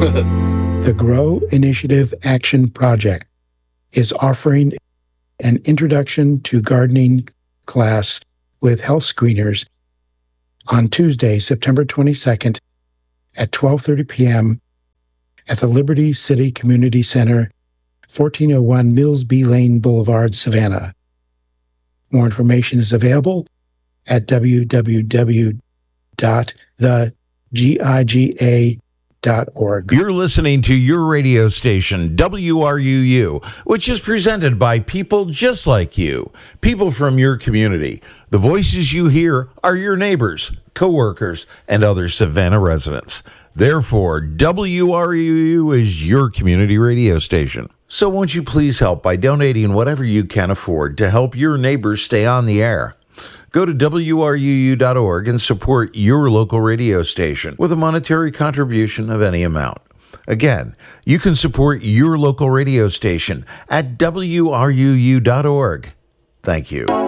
The Grow Initiative Action Project is offering an introduction to gardening class with health screeners on Tuesday, September 22nd at 12:30 p.m. at the Liberty City Community Center, 1401 Mills B. Lane Boulevard, Savannah. More information is available at www.thegiga.org. You're listening to your radio station, WRUU, which is presented by people just like you, people from your community. The voices you hear are your neighbors, coworkers, and other Savannah residents. Therefore, WRUU is your community radio station. So won't you please help by donating whatever you can afford to help your neighbors stay on the air? Go to WRUU.org and support your local radio station with a monetary contribution of any amount. Again, you can support your local radio station at WRUU.org. Thank you.